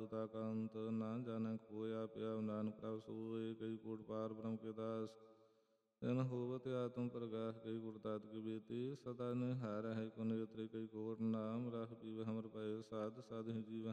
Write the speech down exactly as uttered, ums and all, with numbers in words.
तुता का अंत ना जाने खोया पिया नानक प्रभ सोए कई कोट पार ब्रह्म के दास तन होवत आत्म प्रगाह कई गुरतात की बेटी सदा निहार है को नेत्र कई कोट नाम राह पीव हमर पाए साध साध ही जीव